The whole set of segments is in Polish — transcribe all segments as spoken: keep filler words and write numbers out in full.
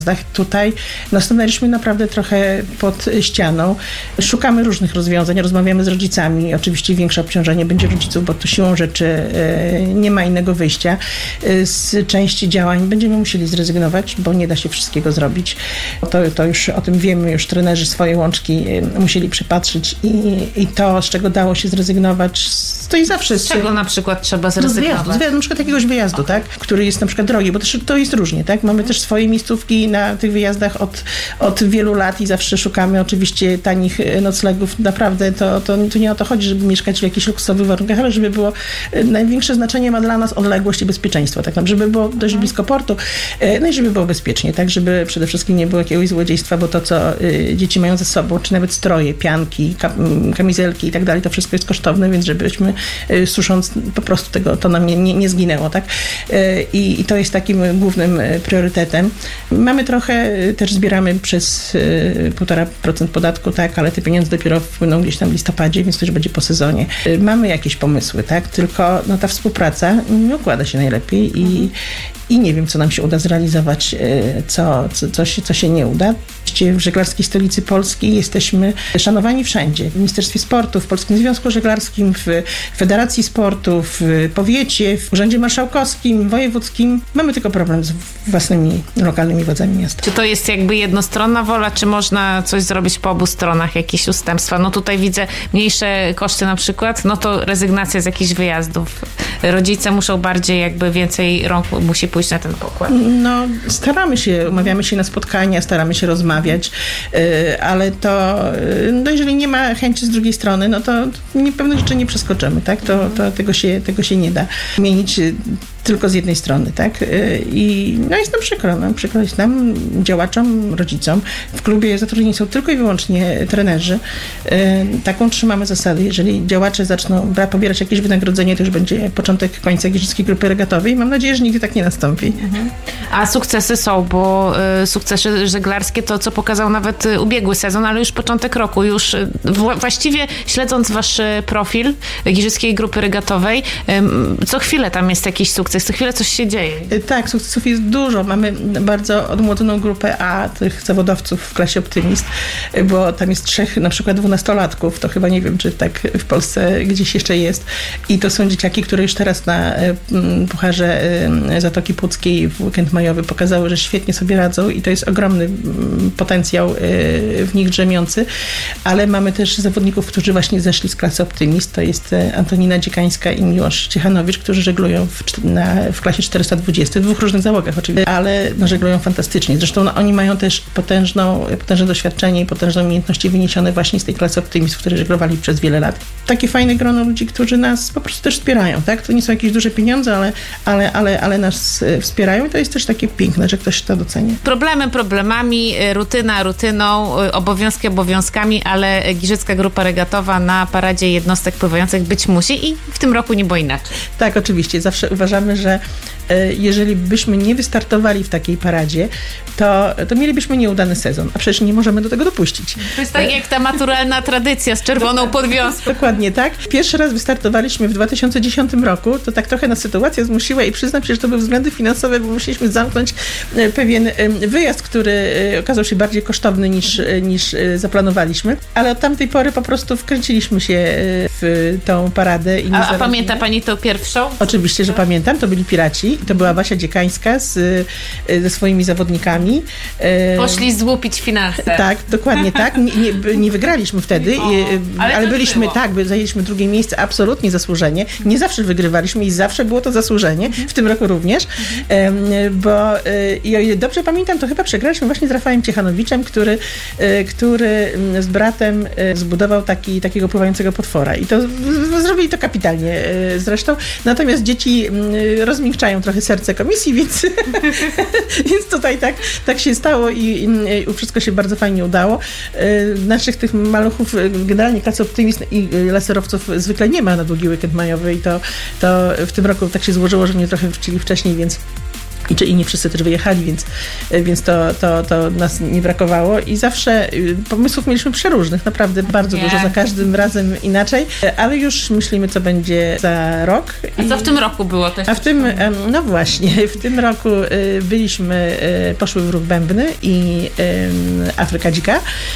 Tutaj no, stanęliśmy naprawdę trochę pod ścianą. Szukamy różnych rozwiązań, rozmawiamy z rodzicami. Oczywiście większe obciążenie będzie rodziców, bo to siłą rzeczy e, nie ma innego wyjścia. E, z części działań będziemy musieli zrezygnować, bo nie da się wszystkiego zrobić. To, to już o tym wiemy, już trenerzy swoje łączki e, musieli przypatrzyć i, i to, z czego dało się zrezygnować, to i zawsze... Z czego na przykład trzeba zrezygnować? No, z wyjazdu, na przykład jakiegoś wyjazdu, tak? Który jest na przykład drogi, bo też, to jest różnie, tak? Mamy też swoje miejscówki na tych wyjazdach od, od wielu lat i zawsze szukamy oczywiście tanich noclegów. Naprawdę to, to, to nie o to chodzi, żeby mieszkać w jakichś luksusowych warunkach, ale żeby było, największe znaczenie ma dla nas odległość i bezpieczeństwo, tak? Żeby było dość blisko portu, no i żeby było bezpiecznie, tak? Żeby przede wszystkim nie było jakiegoś złodziejstwa, bo to, co dzieci mają ze sobą, czy nawet stroje, pianki, kamizelki i tak dalej, to wszystko jest kosztowne, więc żebyśmy susząc po prostu tego, to nam nie, nie, nie zginęło, tak? I, I to jest takim głównym priorytetem. Mamy trochę, też zbieramy przez półtora procent podatku, tak, ale te pieniądze dopiero wpłyną gdzieś tam w listopadzie, więc to już będzie po sezonie. Mamy jakieś pomysły, tak, tylko no, ta współpraca nie układa się najlepiej i, mhm. i nie wiem, co nam się uda zrealizować, co, co, co, się, co się nie uda. W Żeglarskiej Stolicy Polski jesteśmy szanowani wszędzie. W Ministerstwie Sportu, w Polskim Związku Żeglarskim, w Federacji Sportu, w powiecie, w Urzędzie Marszałkowskim, wojewódzkim. Mamy tylko problem z własnymi lokalnymi władzami miasta. Czy to jest jakby jednostronna wola, czy można coś zrobić po obu stronach, jakieś ustępstwa? No tutaj widzę mniejsze koszty na przykład, no to rezygnacja z jakichś wyjazdów. Rodzice muszą bardziej jakby więcej rąk musi pójść na ten pokład. No staramy się, umawiamy się na spotkania, staramy się rozmawiać, ale to, no jeżeli nie ma chęci z drugiej strony, no to pewne rzeczy nie przeskoczymy, tak? To, to tego się, tego się nie da zmienić tylko z jednej strony, tak? I no jest nam przykro, nam przykro jest nam, działaczom, rodzicom. W klubie zatrudnieni są tylko i wyłącznie trenerzy. Taką trzymamy zasadę. Jeżeli działacze zaczną pobierać jakieś wynagrodzenie, to już będzie początek końca Giżyckiej Grupy Regatowej. Mam nadzieję, że nigdy tak nie nastąpi. Mhm. A sukcesy są, bo y, sukcesy żeglarskie to, co pokazał nawet y, ubiegły sezon, ale już początek roku. Już y, w, właściwie śledząc wasz y, profil Giżyckiej Grupy Regatowej, y, co chwilę tam jest jakiś sukces. Co chwilę coś się dzieje. Tak, sukcesów jest dużo. Mamy bardzo odmłodzoną grupę A, tych zawodowców w klasie Optymist, bo tam jest trzech na przykład dwunastolatków. To chyba nie wiem, czy tak w Polsce gdzieś jeszcze jest. I to są dzieciaki, które już teraz na Pucharze Zatoki Puckiej w weekend majowy pokazały, że świetnie sobie radzą i to jest ogromny potencjał w nich drzemiący. Ale mamy też zawodników, którzy właśnie zeszli z klasy Optymist. To jest Antonina Dziekańska i Miłosz Ciechanowicz, którzy żeglują w, na, w klasie czterysta dwadzieścia, w dwóch różnych załogach oczywiście, ale no, żeglują fantastycznie. Zresztą no, oni mają też potężną, potężne doświadczenie i potężne umiejętności wyniesione właśnie z tej klasy Optymist, w której żeglowali przez wiele lat. Takie fajne grono ludzi, którzy nas po prostu też wspierają, tak? To nie są jakieś duże pieniądze, ale, ale, ale, ale nas wspierają i to jest też takie piękne, że ktoś to docenia. Problemy problemami, rutyna rutyną, obowiązki obowiązkami, ale Giżycka Grupa Regatowa na paradzie jednostek pływających być musi i w tym roku nie było inaczej. Tak, oczywiście. Zawsze uważamy, że jeżeli byśmy nie wystartowali w takiej paradzie, to, to mielibyśmy nieudany sezon, a przecież nie możemy do tego dopuścić. To jest tak jak ta maturalna tradycja z czerwoną podwiązką. Dokładnie tak. Pierwszy raz wystartowaliśmy w dwa tysiące dziesiątym roku, to tak trochę nas sytuacja zmusiła i przyznam się, że to były względy finansowe, bo musieliśmy zamknąć pewien wyjazd, który okazał się bardziej kosztowny niż, niż zaplanowaliśmy, ale od tamtej pory po prostu wkręciliśmy się w tą paradę. I a, a pamięta pani tą pierwszą? Oczywiście, że pamiętam. To byli Piraci. To była Basia Dziekańska z, ze swoimi zawodnikami. Poszli złupić finanse. Tak, dokładnie tak. Nie, nie, nie wygraliśmy wtedy, o, ale, ale byliśmy, było. tak, zajęliśmy drugie miejsce absolutnie zasłużenie. Nie zawsze wygrywaliśmy i zawsze było to zasłużenie. Mhm. W tym roku również. Mhm. Bo i o ile dobrze pamiętam, to chyba przegraliśmy właśnie z Rafałem Ciechanowiczem, który, który z bratem zbudował taki, takiego pływającego potwora. I to zrobili to kapitalnie zresztą. Natomiast dzieci rozmiękczają trochę serce komisji, więc, więc tutaj tak, tak się stało i, i wszystko się bardzo fajnie udało. Naszych tych maluchów, generalnie klasy Optymist i laserowców zwykle nie ma na długi weekend majowy i to, to w tym roku tak się złożyło, że mnie trochę wrócili wcześniej, więc I, czy, i nie wszyscy też wyjechali, więc, więc to, to, to nas nie brakowało i zawsze pomysłów mieliśmy przeróżnych, naprawdę bardzo Nie. dużo, za każdym razem inaczej, ale już myślimy, co będzie za rok. A co w tym roku było też? A w tym, no właśnie, w tym roku byliśmy, poszły w ruch bębny i Afryka Dzika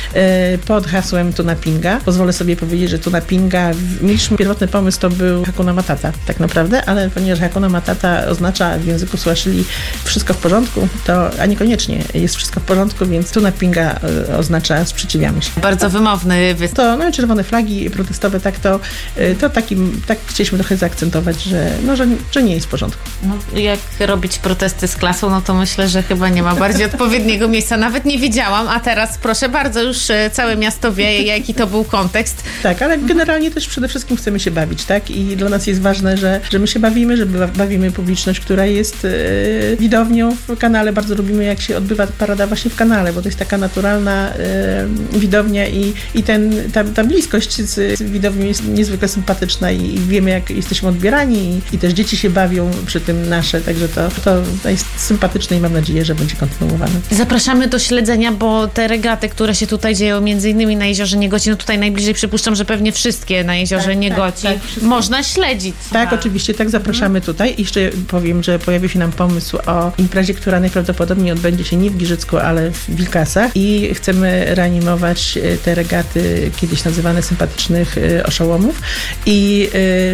pod hasłem Tuna Pinga. Pozwolę sobie powiedzieć, że Tuna Pinga, mieliśmy pierwotny pomysł, to był Hakuna Matata tak naprawdę, ale ponieważ Hakuna Matata oznacza w języku Swahili wszystko w porządku, to a niekoniecznie jest wszystko w porządku, więc Tuna Pinga oznacza sprzeciwiamy się. Bardzo wymowny występ. To no, czerwone flagi protestowe, tak to, to takim, tak chcieliśmy trochę zaakcentować, że, no, że, że nie jest w porządku. No, jak robić protesty z klasą, no to myślę, że chyba nie ma bardziej odpowiedniego miejsca. Nawet nie wiedziałam, a teraz proszę bardzo, już całe miasto wie, jaki to był kontekst. Tak, ale generalnie też przede wszystkim chcemy się bawić, tak? I dla nas jest ważne, że, że my się bawimy, że bawimy publiczność, która jest e, widownią w kanale. Bardzo lubimy, jak się odbywa parada właśnie w kanale, bo to jest taka naturalna e, widownia i, i ten, ta, ta bliskość z, z widownią jest niezwykle sympatyczna i, i wiemy, jak jesteśmy odbierani i, i też dzieci się bawią przy tym nasze, także to, to, to jest sympatyczne i mam nadzieję, że będzie kontynuowane. Zapraszamy do śledzenia, bo te regaty, które się tutaj dzieją, między innymi na Jeziorze Niegoci, no tutaj najbliżej przypuszczam, że pewnie wszystkie na Jeziorze Tak, Niegoci, tak, tak, można śledzić. Tak, oczywiście, tak zapraszamy tutaj. I jeszcze powiem, że pojawił się nam pomysł o imprezie, która najprawdopodobniej odbędzie się nie w Giżycku, ale w Wilkasach i chcemy reanimować te regaty kiedyś nazywane sympatycznych oszołomów. I,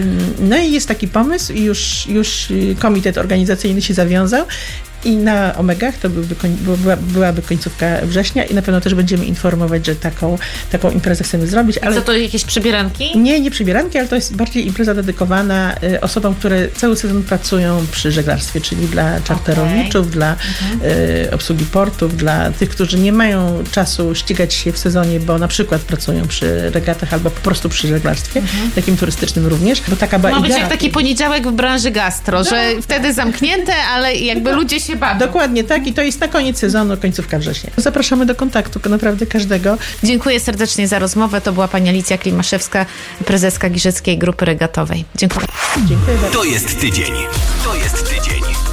no i jest taki pomysł i już, już komitet organizacyjny się zawiązał. I na Omegach to byłby, była, byłaby końcówka września i na pewno też będziemy informować, że taką, taką imprezę chcemy zrobić. Ale co to, jakieś przybieranki? Nie, nie przybieranki, ale to jest bardziej impreza dedykowana y, osobom, które cały sezon pracują przy żeglarstwie, czyli dla czarterowiczów, okay. dla mhm. y, obsługi portów, dla tych, którzy nie mają czasu ścigać się w sezonie, bo na przykład pracują przy regatach albo po prostu przy żeglarstwie, mhm. takim turystycznym również. Bo taka ma być jak taki poniedziałek w branży gastro, no, że tak. wtedy zamknięte, ale jakby no. ludzie się bawią. Dokładnie tak i to jest na koniec sezonu, końcówka września. Zapraszamy do kontaktu naprawdę każdego. Dziękuję serdecznie za rozmowę. To była pani Alicja Klimaszewska, prezeska Giżyckiej Grupy Regatowej. Dziękuję. Dziękuję bardzo. To jest tydzień. To jest tydzień.